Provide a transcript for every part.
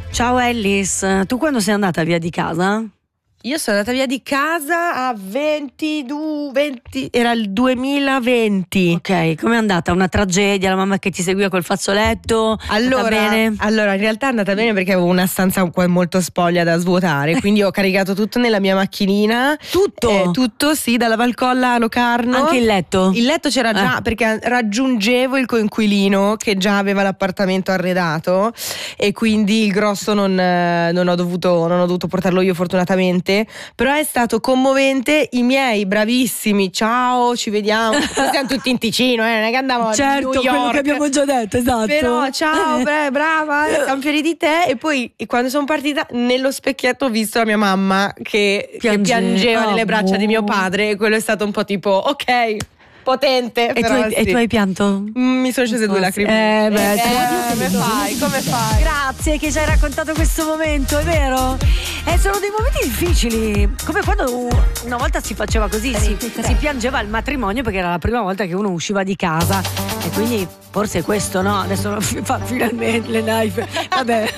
Ciao Ellis, tu quando sei andata via di casa? Io sono andata via di casa a 20, era il 2020. Ok, com'è andata? Una tragedia, la mamma che ti seguiva col fazzoletto? Allora, bene? in realtà è andata bene perché avevo una stanza molto spoglia da svuotare, quindi ho caricato tutto nella mia macchinina. Tutto? Tutto, sì, dalla Valcolla a Locarno. Anche il letto? Il letto c'era già, perché raggiungevo il coinquilino che già aveva l'appartamento arredato e quindi il grosso non ho dovuto portarlo io, fortunatamente. Però è stato commovente, i miei bravissimi, ciao, ci vediamo, siamo tutti in Ticino, non è che andavamo certo, a New York, quello che abbiamo già detto, esatto. però ciao, brava, siamo fieri di te. E poi quando sono partita nello specchietto ho visto la mia mamma che piangeva nelle braccia di mio padre, e quello è stato un po' tipo ok, potente. E, però e tu hai pianto? Mi sono scese 2 lacrime. Come fai? Grazie che ci hai raccontato questo momento, è vero? Sono dei momenti difficili, come quando una volta si faceva così, si piangeva al matrimonio perché era la prima volta che uno usciva di casa, e quindi forse questo, no? Adesso fa finalmente le knife, vabbè.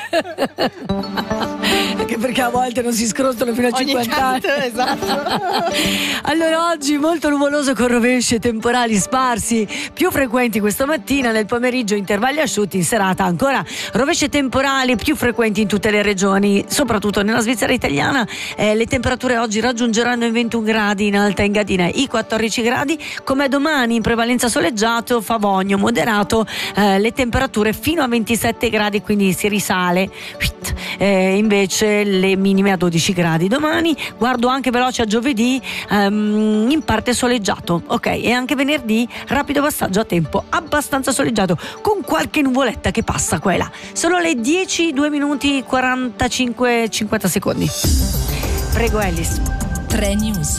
Anche perché a volte non si scrostano fino a 50 anni. Esatto. Allora, oggi molto nuvoloso con rovesci e temporali sparsi, più frequenti questa mattina, nel pomeriggio intervalli asciutti, in serata ancora rovesci e temporali più frequenti in tutte le regioni, soprattutto nella Svizzera italiana. Le temperature oggi raggiungeranno i 21 gradi in Alta Engadina, i 14 gradi, come domani in prevalenza soleggiato, Favogno moderato, le temperature fino a 27 gradi, quindi si risale. Invece le minime a 12 gradi domani. Guardo anche veloce a giovedì, in parte soleggiato, ok, e anche venerdì rapido passaggio a tempo abbastanza soleggiato con qualche nuvoletta che passa qua e là. Sono le 10, 2 minuti 45 50 secondi. Prego Ellis. 3 News.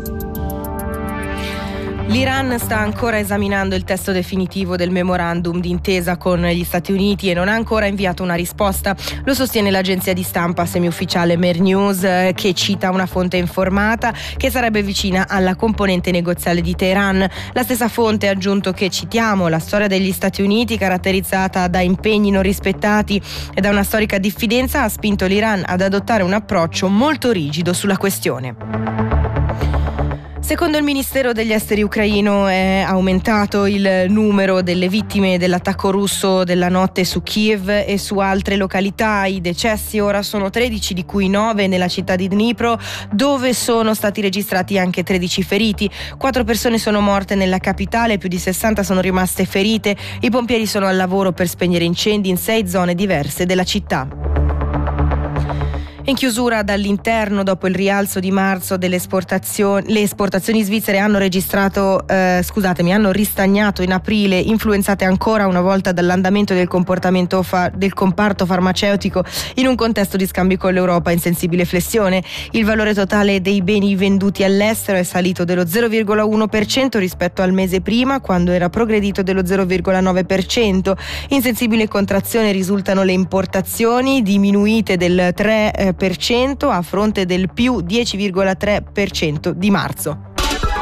L'Iran sta ancora esaminando il testo definitivo del memorandum d'intesa con gli Stati Uniti e non ha ancora inviato una risposta. Lo sostiene l'agenzia di stampa semiufficiale Mer News, che cita una fonte informata che sarebbe vicina alla componente negoziale di Teheran. La stessa fonte ha aggiunto che, citiamo, la storia degli Stati Uniti, caratterizzata da impegni non rispettati e da una storica diffidenza, ha spinto l'Iran ad adottare un approccio molto rigido sulla questione. Secondo il Ministero degli Esteri ucraino è aumentato il numero delle vittime dell'attacco russo della notte su Kiev e su altre località. I decessi ora sono 13, di cui 9 nella città di Dnipro, dove sono stati registrati anche 13 feriti. 4 persone sono morte nella capitale, più di 60 sono rimaste ferite. I pompieri sono al lavoro per spegnere incendi in 6 zone diverse della città. In chiusura dall'interno, dopo il rialzo di marzo delle esportazioni, le esportazioni svizzere hanno hanno ristagnato in aprile, influenzate ancora una volta dall'andamento del comportamento del comparto farmaceutico in un contesto di scambi con l'Europa in sensibile flessione. Il valore totale dei beni venduti all'estero è salito dello 0,1% rispetto al mese prima, quando era progredito dello 0,9%. In sensibile contrazione risultano le importazioni, diminuite del 3% a fronte del più 10,3% di marzo.